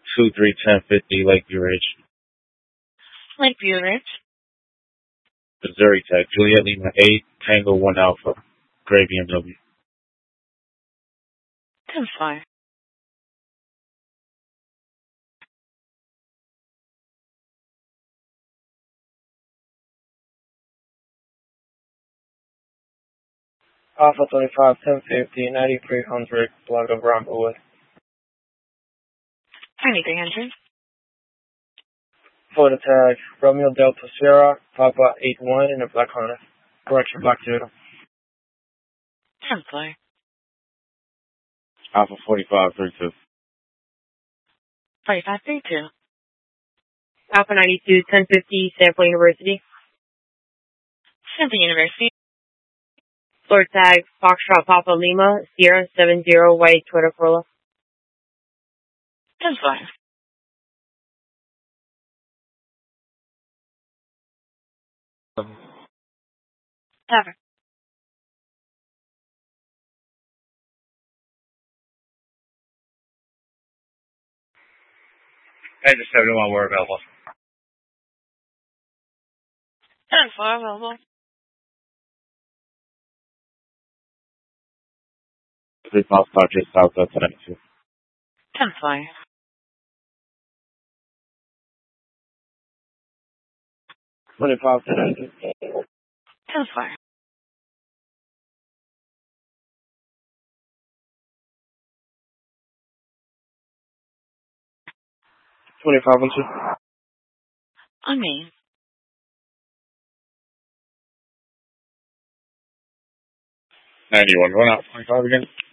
231050 Lakeview Ridge. Lakeview Ridge. Missouri Tech. Juliet Lima 8, Tango 1 Alpha. Gray BMW. 10-4. Alpha 25, 1050, 9300, Blood of Bramblewood. 9300. For the tag, Romeo Delta Sierra, Papa 81 in a black Honda. Correction, black Toyota. 10-4. Alpha 4532. 4532. Alpha 92, 1050, Sample University. Sample University. Floor tag, Foxtrot Papa Lima, Sierra 70, white Toyota Corolla. 10-4. Cover. Hey, just 71, we're available. 10-4 available. 3 miles just south of 92. 10-4. 25 to 90. 10-4. 25 and 2. On me. 91, going out 25 again.